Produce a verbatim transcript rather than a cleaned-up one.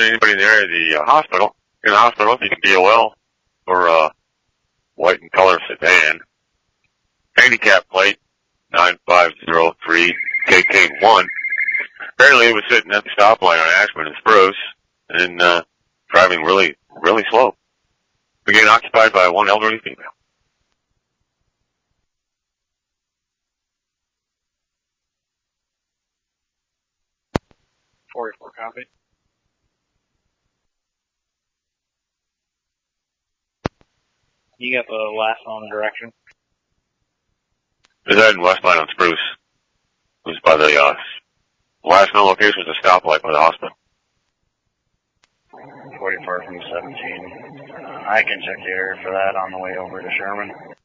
to anybody in the area of the uh, hospital. In the hospital, you can D O L for uh, white and color sedan. Handicap plate nine five zero three K K one. Apparently, it was sitting at the stoplight on Ashman and Spruce and uh, driving really, really slow. Being occupied by one elderly female. forty-four copy. You got the last known direction? Is that in Westline on Spruce? It was by the, uh, last known location was a stoplight by the hospital. forty-four from seventeen. I can check the area for that on the way over to Sherman.